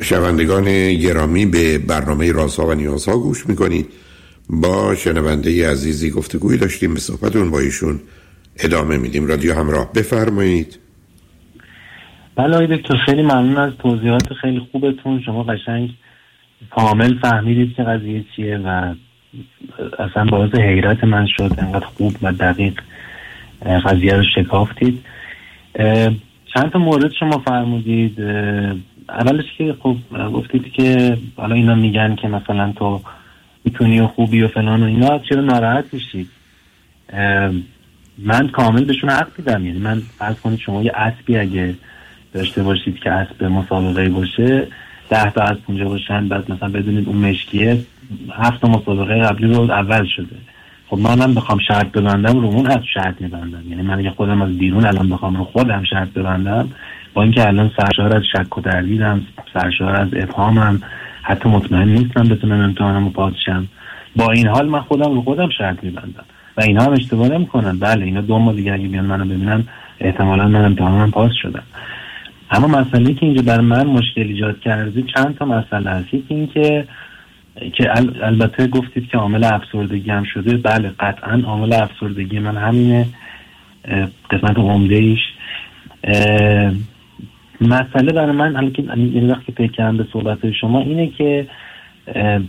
شنوندگان گرامی، به برنامه رازها و نیازها گوش میکنید. با شنونده عزیزی گفتگوی داشتیم، به صحبتون با ایشون ادامه میدیم. رادیو همراه، بفرمایید. بله دکتر، خیلی ممنون از توضیحات خیلی خوبتون. شما قشنگ کامل فهمیدید که قضیه چیه و اصلا باعث حیرت من شد انقدر خوب و دقیق قضیه رو شکافتید. چند تا مورد شما فرمودید. اولش که خب گفتید که حالا اینا میگن که مثلا تو میتونی و خوبی و فلان و اینا، چرا ناراحت میشید؟ من کامل بهشون حق میدم. یعنی من فرض کنید شما یه اسبی اگه داشته باشید که اسب مسابقه باشه، 10 تا اسب اونجا باشن، بعد مثلا بدونید اون مشکیه 7 تا مسابقه قبلی رو اول شده. خب منم بخوام شرط ببندم رو اون اسب شرط میبندم. یعنی من اگه خودم از بیرون الان بخوام رو خودم شرط ببندم، با اینکه الان سرشار از شک و تردیدم، سرشار از ابهامم، حتی مطمئن نیستم بتونم امتحانمو پاس شم، با این حال من خودم رو خودم شرط میبندم و اینا هم اشتباه نمیکنن. بله اینا 2 ماه دیگه اگه بیان منو ببینن احتمالاً من امتحانم پاس شدم. اما مسئله که اینجا برای من مشکل ایجاد کرده چند تا مسئله هست. یکی این که البته گفتید که عامل افسردگی هم شده. بله قطعاً عامل افسردگی من همینه، قسمت عمده ایش. مسئله برای من الان که وقتی فکر کردم به صحبت شما اینه که